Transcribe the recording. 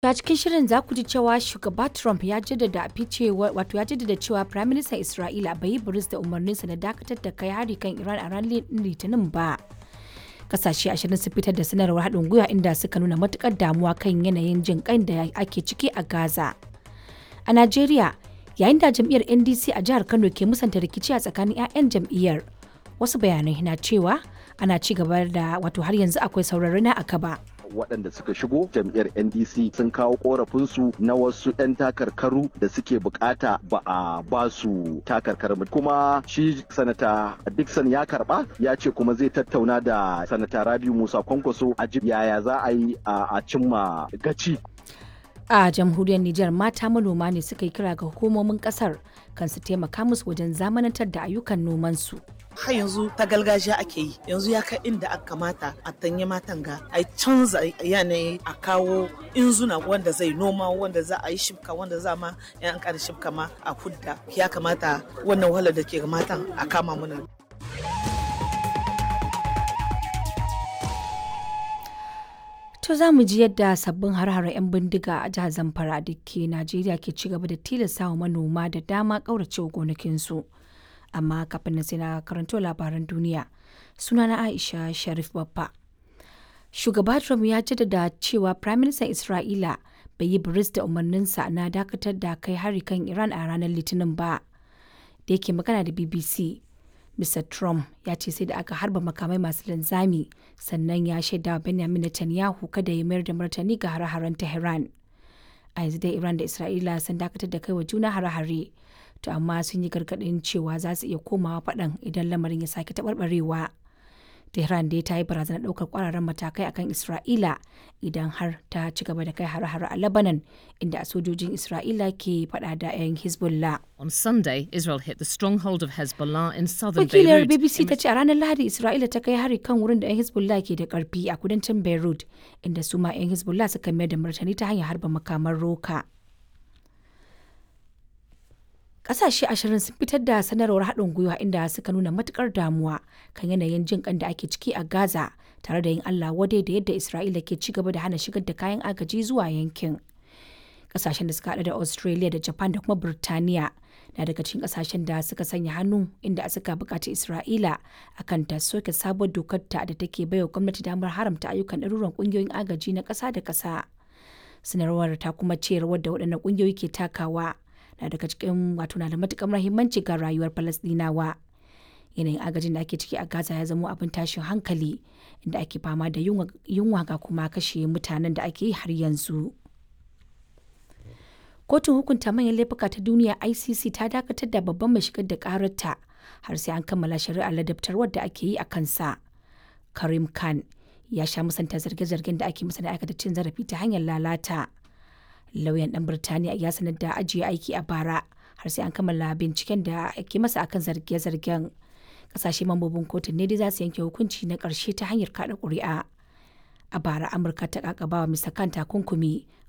a cikin shirin za ku ji cewa shugaba Trump ya jaddada cewa Prime Minister Isra'ila bai yi buris da umarninsa na dakatar da kai hari kan Iran a ranar Litinin ba. Kasashe 20 sun fitar da sanarwar haɗin gwiwa inda suka nuna matukar damuwa kan yanayin jin ƙai da ake ciki a Gaza. A Najeriya, yayin da jam'iyyar NDC a jihar Kano ke musanta rikici a tsakanin 'ya'yan jam'iyyar, wasu bayanai na cewa ana ci gaba da har yanzu akwai saurari na akaba. Waɗanda suka shigo jam'iyyar NDC sun kawo korafinsu na wasu 'yan takarkaru da suke bukata ba a ba su takarkar kuma shi sanata Dixon ya karba ya ce kuma zai tattauna da sanata Rabiu Musa Kwankwaso a yaya za a yi a cimma gaci. A jamhuriyar Nijar mata manoma ne suka yi kira ga hukumomin kasar kan su taimaka musu wajen zamanantar da ayyukan nomansu. Har yanzu ta gargajiya ake yi, yanzu ya kai inda aka kamata a tanye matan ga a canza yanayi a kawo inzuna wanda zai noma wanda za a yi shibka wanda za ma yan ƙara shibka ma a hudda. Ya kamata wannan wahalar da ke ga matan a kama muna. To za mu ji yadda sabbin har-haren 'yan bindiga a jihar Zamfara da ke Najeriya ke ci gaba da tilasta wa manoma da dama ƙauracewa gonakinsu. Amma kafin na sai na karanto labaran duniya, sunana Aisha Sharif Babba. Shugaba Trump ya jaddada cewa Prime Minister Isra'ila bai yi biris da umarninsa na dakatar da kai hari kan Iran a ranar Litinin ba. Da yake magana da BBC, Mr. Trump ya ce sai da aka harba makamai masu linzami sannan ya shaida Benjamin Netanyahu kada ya mayar da martani ga hare-haren Tehran. A yanzu dai Iran da Isra'ila sun dakatar da kai wa juna hare-hare, to amma sun yi gargaɗin cewa za su iya komawa faɗan idan lamarin ya sake taɓarɓarewa. Tehran dai ta yi barazanar ɗaukar ƙwararren matakai akan Isra'ila idan har ta ci gaba da kai hare-hare a Lebanon, inda sojojin Isra'ila ke faɗa da 'yan Hezbollah. On Sunday, Israel hit the stronghold of Hezbollah in southern Wakilar Beirut. BBC ta ce a ranar Lahadi Isra'ila ta kai hari kan wurin da 'yan Hezbollah ke da ƙarfi a kudancin Beirut, inda su ma 'yan Hezbollah suka mayar da martani ta hanyar harba makaman roka. Ƙasashe 20 sun fitar da sanarwar haɗin gwiwa inda suka nuna matukar damuwa kan yanayin jin ƙan da ake ciki a Gaza, tare da yin Allah wadai da yadda Isra'ila ke ci gaba da hana shigar da kayan agaji zuwa yankin. Ƙasashen da suka haɗa da Australia da Japan da kuma Burtaniya na daga cikin ƙasashen da suka sanya hannu inda suka buƙaci Isra'ila akan ta soke sabuwar dokar ta da take baiwa gwamnati damar haramta ayyukan ɗaruran ƙungiyoyin agaji na ƙasa da ƙasa. Sanarwar ta kuma ce rawar da waɗannan ƙungiyoyi ke takawa na daga cikin na da matuƙar muhimmanci ga rayuwar Falasɗinawa. Yanayin agajin da ake ciki a Gaza ya zama abin tashin hankali, inda ake fama da yunwa ga kuma kashe mutanen da ake yi har yanzu. Kotun hukunta manyan laifuka ta duniya ICC ta dakatar da babban mai shigar da ƙararta har sai an kammala shari'ar ladabtarwar da ake yi a kansa. Karim Khan ya sha musanta zarge-zargen da ake masa da aikata cin zarafi ta hanyar lalata. Lauyan ɗan Birtaniya ya sanar da ajiye aiki a bara har sai an kammala binciken da ake masa akan zarge-zargen. Kasashe mambobin kotun ne dai za su yanke hukunci na ƙarshe ta hanyar kaɗa ƙuri'a. A bara Amurka ta ƙaƙabawa Mr. Khan takunkumi